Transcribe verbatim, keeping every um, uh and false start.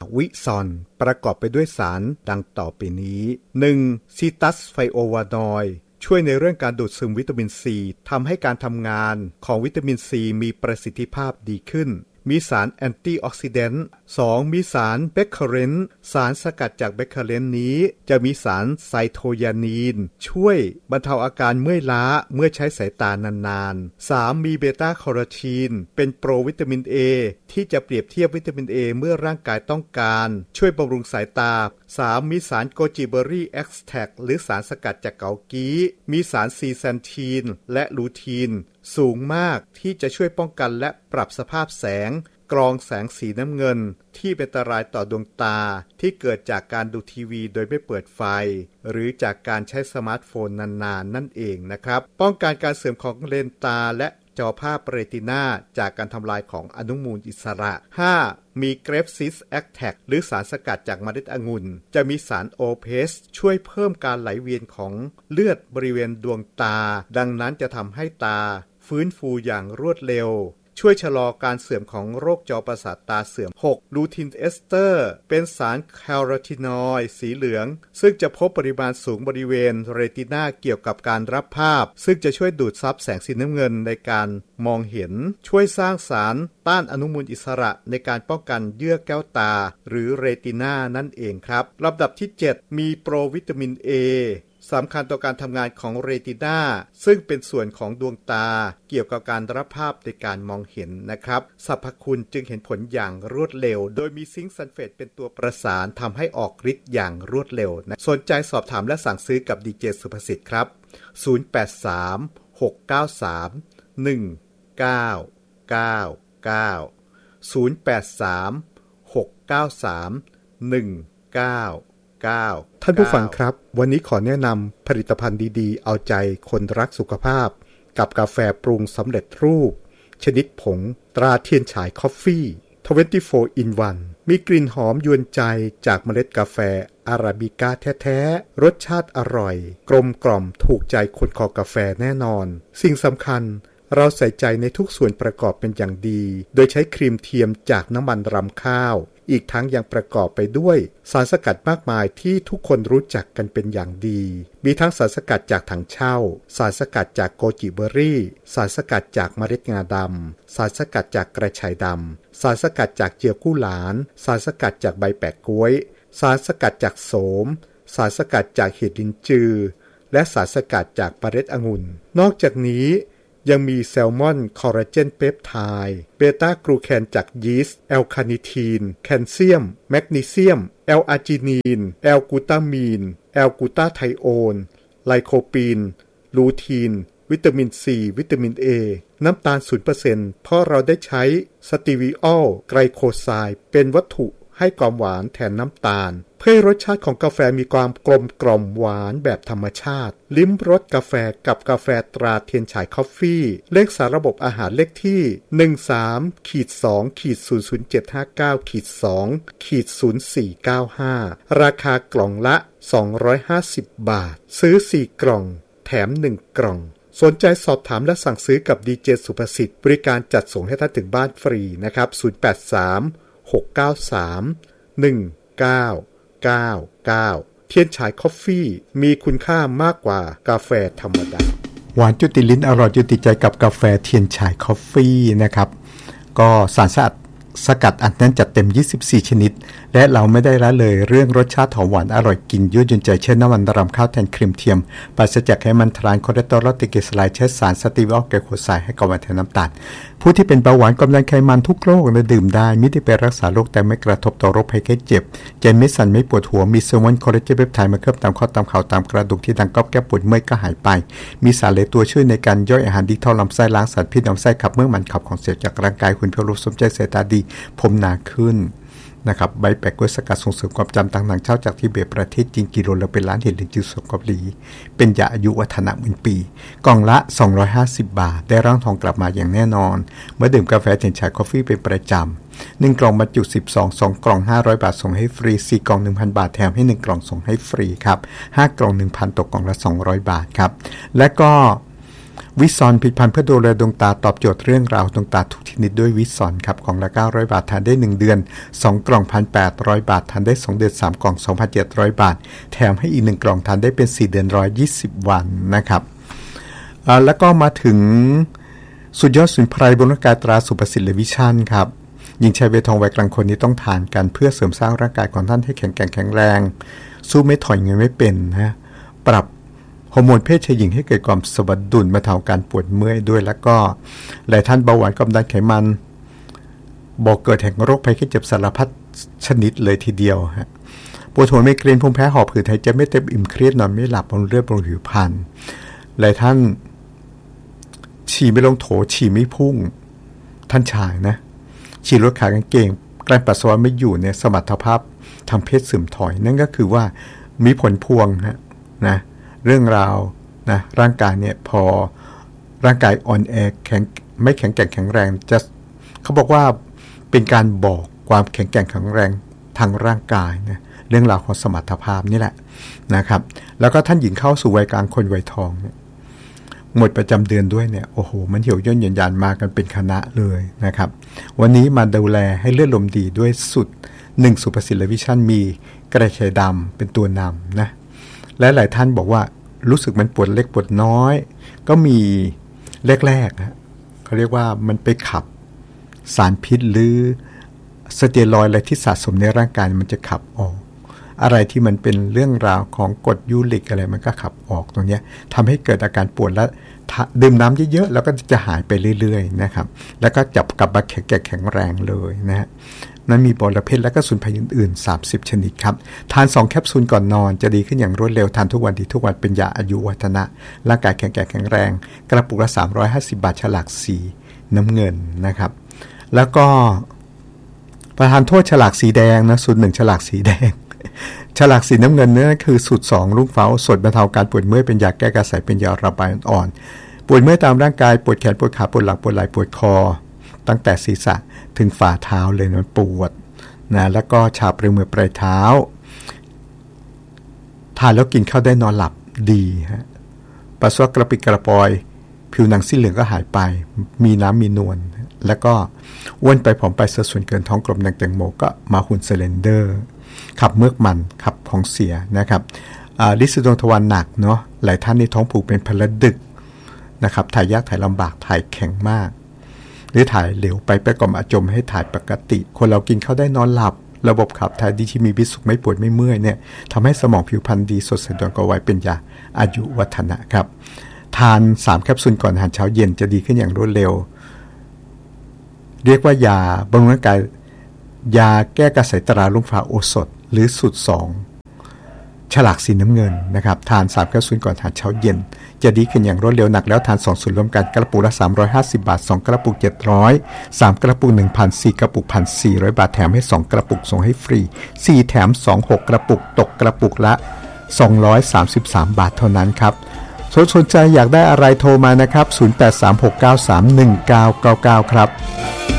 วิซอนประกอบไปด้วยสารดังต่อไปนี้ หนึ่ง ซีตัสไฟโอวานอยด์ช่วยในเรื่องการดูดซึมวิตามินซีทำให้การทำงานของวิตามินซีมีประสิทธิภาพดีขึ้นมีสารแอนตี้ออกซิแดนต์ สอง มีสารเบคเคอเรนต์สารสกัดจากเบคเคอเรนต์นี้จะมีสารไซโทไยานีนช่วยบรรเทาอาการเมื่อยล้าเมื่อใช้สายตานานๆ สาม มีเบต้าแคโรทีนเป็นโปรวิตามิน A ที่จะเปรียบเทียบวิตามิน A เมื่อร่างกายต้องการช่วยบำรุงสายตา สาม มีสารโกจิเบอรี่เอ็กซ์แทรคหรือสารสกัดจากเกากี้มีสารซีแซนทีนและลูทีนสูงมากที่จะช่วยป้องกันและปรับสภาพแสงกรองแสงสีน้ำเงินที่เป็นอันตรายต่อดวงตาที่เกิดจากการดูทีวีโดยไม่เปิดไฟหรือจากการใช้สมาร์ทโฟนนานๆนั่นเองนะครับป้องกันการเสื่อมของเลนส์ตาและจอภาพเรตินาจากการทำลายของอนุมูลอิสระ ห้า มีเกรปซิสแอคแทคหรือสารสกัดจากเมล็ดองุ่นจะมีสารโอเพสช่วยเพิ่มการไหลเวียนของเลือดบริเวณดวงตาดังนั้นจะทำให้ตาฟื้นฟูอย่างรวดเร็วช่วยชะลอการเสื่อมของโรคจอประสาทตาเสื่อม หก ลูทินเอสเตอร์เป็นสารแคโรทีนอยด์สีเหลืองซึ่งจะพบปริมาณสูงบริเวณเรตินาเกี่ยวกับการรับภาพซึ่งจะช่วยดูดซับแสงสีน้ำเงินในการมองเห็นช่วยสร้างสารต้านอนุมูลอิสระในการป้องกันเยื่อแก้วตาหรือเรตินานั่นเองครับลำดับที่ เจ็ด มีโปรวิตามิน Aสำคัญต่อการทำงานของเรตินาซึ่งเป็นส่วนของดวงตาเกี่ยวกับการรับภาพในการมองเห็นนะครับสรรพคุณจึงเห็นผลอย่างรวดเร็วโดยมีซิงค์ซัลเฟตเป็นตัวประสานทำให้ออกฤทธิ์อย่างรวดเร็วนะสนใจสอบถามและสั่งซื้อกับดีเจสุภสิทธิ์ครับศูนย์ แปด สาม หก เก้า สาม หนึ่ง เก้า เก้า เก้า ศูนย์ แปด สาม หก เก้า สาม หนึ่ง เก้าท่านผู้ฟังครับวันนี้ขอแนะนำผลิตภัณฑ์ดีๆเอาใจคนรักสุขภาพกับกาแฟปรุงสำเร็จรูปชนิดผงตราเทียนฉายคอฟฟี่ยี่สิบสี่ in วัน มีกลิ่นหอมยวนใจจากเมล็ดกาแฟอาราบิก้าแท้ๆรสชาติอร่อยกลมกล่อมถูกใจคนคอกาแฟแน่นอนสิ่งสำคัญเราใส่ใจในทุกส่วนประกอบเป็นอย่างดีโดยใช้ครีมเทียมจากน้ำมันรำข้าวอีกทั้งยังประกอบไปด้วยสารสกัดมากมายที่ทุกคนรู้จักกันเป็นอย่างดีมีทั้งสารสกัดจากถังเช่าสารสกัดจากโกจิเบอรี่สารสกัดจากเมล็ดงาดำสารสกัดจากกระชายดำสารสกัดจากเจียวกู้หลานสารสกัดจากใบแปะก๊วยสารสกัดจากโสมสารสกัดจากเห็ดลิ้นจือและสารสกัดจากเมล็ดองุ่นนอกจากนี้ยังมีแซลมอนคอลลาเจนเปปไทด์เบต้ากลูแคนจากยีสต์แอลคาเนทีนแคลเซียมแมกนีเซียมแอลอาร์จินีนแอลกูตามีนแอลกูตาไทโอนไลโคปีนลูทีนวิตามินซีวิตามิน A น้ำตาล ศูนย์เปอร์เซ็นต์ เพราะเราได้ใช้สตีวิออลไกลโคไซด์เป็นวัตถุให้ความหวานแทนน้ำตาลเพื่อให้รสชาติของกาแฟมีความกลมกล่อมหวานแบบธรรมชาติลิ้มรสกาแฟกับกาแฟตราเทียนฉายคอฟฟี่เลขสารระบบอาหารเลขที่ หนึ่ง สาม สอง ศูนย์ ศูนย์ เจ็ด ห้า เก้า สอง ศูนย์ สี่ เก้า ห้า ราคากล่องละสองร้อยห้าสิบบาทซื้อสี่กล่องแถมหนึ่งกล่องสนใจสอบถามและสั่งซื้อกับดีเจสุภสิทธิ์บริการจัดส่งให้ท่านถึงบ้านฟรีนะครับศูนย์ แปด สาม หก เก้า สาม หนึ่ง เก้า เก้า เก้าเทียนฉายคอฟฟี่มีคุณค่ามากกว่ากาแฟธรรมดาหวานจุติลิ้นอร่อยจุติใจกับกาแฟเทียนฉายคอฟฟี่นะครับก็สารสกัดสกัดอัดแน่นจัดเต็มยี่สิบสี่ชนิดและเราไม่ได้ละเลยเรื่องรสชาติหอมหวานอร่อยกินยั่วยวนใจเช่นน้ำมันรำข้าวแทนครีมเทียมปราศจากไขมันทรานคอเลสเตอรอลติเกสไลด์ใช้สารสตีวิออลไกลโคไซด์ให้กับวันแทนน้ำตาลผู้ที่เป็นเบาหวานความดันไขมันทุกโรคและดื่มได้มิได้ไปรักษาโรคแต่ไม่กระทบต่อโรคภัยไข้เจ็บใจไม่สั่นไม่ปวดหัวมีเซลล์มอนคอลลาเจนเปปไทด์มาเคลือบตามข้อตามเข่าตามกระดูกที่ดังก๊อบแก้ปวดเมื่อยก็หายไปมีสารเหลวตัวช่วยในการย่อยอาหารดีท่อลำไส้ล้างสารพิษลำไส้ขับเมื่อมันขับของเสียจากร่างกายคุณเพื่อรู้สมใจสายตาดีผมหนาขึ้นนะครับใบแปะกล้วยสกัดส่งเสริมความจำต่างๆเช่าจากทิเบตประเทศจีนกิโลละเป็นล้านเห็ดลินจือสดเกาหลีเป็นยาอายุวัฒนะหมื่นปีกล่องละสองร้อยห้าสิบบาทได้ร่างทองกลับมาอย่างแน่นอนเมื่อดื่มกาแฟเทียนฉายคอฟฟี่เป็นประจำหนึ่งกล่องบรรจุสิบสอง สองกล่องห้าร้อยบาทส่งให้ฟรีสี่กล่อง หนึ่งพัน บาทแถมให้หนึ่งกล่องส่งให้ฟรีครับห้ากล่อง หนึ่งพัน ตกกล่องละสองร้อยบาทครับและก็วิซอนผลิตภัณฑ์เพื่อดูแลดวงตาตอบโจทย์เรื่องราวดวงตาทุกชนิดด้วยวิซอนครับกล่องละเก้าร้อยบาททานได้หนึ่งเดือนสองกล่อง หนึ่งพันแปดร้อย บาททานได้สองเดือนสามกล่อง สองพันเจ็ดร้อย บาทแถมให้อีกหนึ่งกล่องทานได้เป็นสี่เดือนหนึ่งร้อยยี่สิบวันนะครับอ่าแล้วก็มาถึงสุดยอดสมุนไพรบำรุงร่างกายตราสุภสิทธิ์เลวิชั่นครับหญิงชายวัยทองวัยกลางคนนี้ต้องทานกันเพื่อเสริมสร้างร่างกายของท่านให้แข็งแกร่งแข็งแรงสู้ไม่ถอยเงินไม่เป็นนะปรับฮอร์โมนเพศชายหญิงให้เกิดความสมดุลบรรเทาการปวดเมื่อยด้วยแล้วก็หลายท่านเบาหวานความดันไขมันบอกเกิดแห่งโรคภัยไข้เจ็บสารพัดชนิดเลยทีเดียวฮะปวดหัวไมเกรนภูมิแพ้หอบหืดหายใจไม่เต็มอิ่มเครียดนอนไม่หลับบนเลือดบนผิวพรรณหลายท่านฉี่ไม่ลงโถฉี่ไม่พุ่งท่านชายนะฉี่ลดขากางเกงกลั้นปัสสาวะไม่อยู่เนี่ยสมรรถภาพทางเพศเสื่อมถอยนั่นก็คือว่ามีผลพวงฮะนะเรื่องราวนะร่างกายเนี่ยพอร่างกายอ่อนแอแข็งไม่แข็งแกร่งแข็งแรงจะเขาบอกว่าเป็นการบอกความแข็งแกร่งแข็งแรงทางร่างกายนะเรื่องราวของสมรรถภาพนี่แหละนะครับแล้วก็ท่านหญิงเข้าสู่วัยกลางคนวัยทองเนี่ยหมดประจำเดือนด้วยเนี่ยโอ้โหมันเหี่ยวย่นหยันยานมากันเป็นคณะเลยนะครับวันนี้มาดูแลให้เลือดลมดีด้วยสุดหนึ่งสุภสิทธิ์และวิชั่นมีกระชายดำเป็นตัวนำนะและหลายท่านบอกว่ารู้สึกมันปวดเล็กปวดน้อยก็มีแรกๆนะเขาเรียกว่ามันไปขับสารพิษหรือสเตียรอยด์อะไรที่สะสมในร่างกายมันจะขับออกอะไรที่มันเป็นเรื่องราวของกรดยูริกอะไรมันก็ขับออกตรงนี้ทำให้เกิดอาการปวดและดื่มน้ำเยอะๆแล้วก็จะหายไปเรื่อยๆนะครับแล้วก็จับกลับมาแข็งแข็งแรงเลยนะฮะนั้นมีบอระเพ็ดและก็สมุนไพรอื่นๆสามสิบชนิดครับทานสองแคปซูลก่อนนอนจะดีขึ้นอย่างรวดเร็วทานทุกวันดีทุกวันเป็นยาอายุวัฒนะร่างกายแข็งแข็งแรงกระปุกละสามร้อยห้าสิบบาทฉลากสีน้ำเงินนะครับแล้วก็ประทานโทษฉลากสีแดงนะสูตรหนึ่งฉลากสีแดงฉลากสีน้ำเงินเนี่ยคือสูตรสองลูกเฟ้าสดบรรเทาการปวดเมื่อยเป็นยาแก้กระสายเป็นยาระบายอ่อนปวดเมื่อยตามร่างกายปวดแขนปวดขาปวดหลังปวดไหล่ปวดคอตั้งแต่ศีรษะถึงฝ่าเท้าเลยมันปวดนะแล้วก็ชาปลายมือปลายเท้าทานแล้วกินข้าวได้นอนหลับดีฮะปัสสาวะกระปิดกระปอยผิวหนังสีเหลืองก็หายไปมีน้ำมีนวลแล้วก็อ้วนไปผอมไปสัดส่วนเกินท้องกลมดังแตงโมก็มาหุ่นเซเลนเดอร์ขับเมือกมันขับของเสียนะครับลิซิดวงทวารหนักเนาะหลายท่านในท้องผูกเป็นพลดึกนะครับถ่ายยากถ่ายลำบากถ่ายแข็งมากหรือถ่ายเหลวไปไปก่อมอาจมให้ถ่ายปกติคนเรากินเข้าได้นอนหลับระบบขับถ่ายดีที่มีบิสุกไม่ปวดไม่เมื่อยเนี่ยทำให้สมองผิวพรรณดีสดใสดวงกระไวเป็นยาอายุวัฒนะครับทานสามแคปซูลก่อนอาหารเช้าเย็นจะดีขึ้นอย่างรวดเร็วเรียกว่ายาบำรุงร่างกายยาแก้กระสายตราลุ่งฟ้าโอสถหรือสูตรสองฉลากสีน้ำเงินนะครับทานสามแคปซูลก่อนอาหารเช้าเย็นจะดีขึ้นอย่างรวดเร็วหนักแล้วทานสองสูตรรวมกันกระปุกละสามร้อยห้าสิบบาทสองกระปุกเจ็ดร้อยสามกระปุก หนึ่งพัน สี่กระปุก หนึ่งพันสี่ร้อย บาทแถมให้สองกระปุกส่งให้ฟรีสี่แถมสอง หกกระปุกตกกระปุกละสองร้อยสามสิบสามบาทเท่านั้นครับสนใจอยากได้อะไรโทรมานะครับศูนย์ แปด สาม หก เก้า สาม หนึ่ง เก้า เก้า เก้าครับ